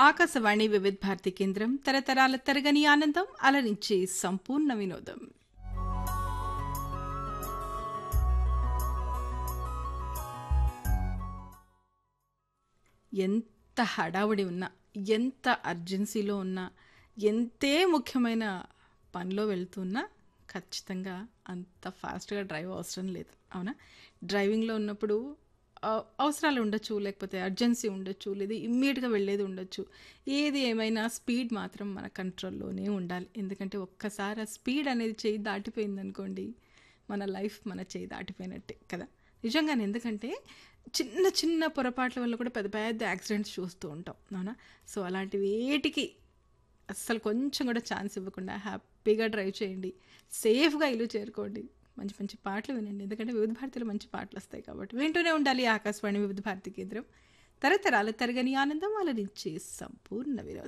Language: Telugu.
ఆకాశవాణి వివిధ భారతి కేంద్రం తరతరాల తరగని ఆనందం అలరించే సంపూర్ణ వినోదం. ఎంత హడావుడి ఉన్నా, ఎంత అర్జెన్సీలో ఉన్నా, ఎంతే ముఖ్యమైన పనిలో వెళ్తున్నా ఖచ్చితంగా అంత ఫాస్ట్గా డ్రైవ్ అవసరం లేదు, అవునా? డ్రైవింగ్లో ఉన్నప్పుడు అవసరాలు ఉండొచ్చు, లేకపోతే అర్జెన్సీ ఉండొచ్చు, లేదా ఇమ్మీడియట్గా వెళ్ళేది ఉండొచ్చు. ఏది ఏమైనా స్పీడ్ మాత్రం మన కంట్రోల్లోనే ఉండాలి. ఎందుకంటే ఒక్కసారి ఆ స్పీడ్ అనేది చేయి దాటిపోయిందనుకోండి, మన లైఫ్ మన చేయి దాటిపోయినట్టే కదా. నిజంగానే, ఎందుకంటే చిన్న చిన్న పొరపాట్ల వల్ల కూడా పెద్ద పెద్ద యాక్సిడెంట్స్ చూస్తూ ఉంటాం, అవునా? సో అలాంటి వేటికి అస్సలు కొంచెం కూడా ఛాన్స్ ఇవ్వకుండా హ్యాపీగా డ్రైవ్ చేయండి, సేఫ్గా ఇల్లు చేరుకోండి, మంచి మంచి పాటలు వినండి. ఎందుకంటే వివిధ భారతిలో మంచి పాటలు వస్తాయి కాబట్టి వింటూనే ఉండాలి ఆకాశవాణి వివిధ భారతి కేంద్రం. తరతరాల తరగని ఆనందం అలరించే సంపూర్ణ వినోదం.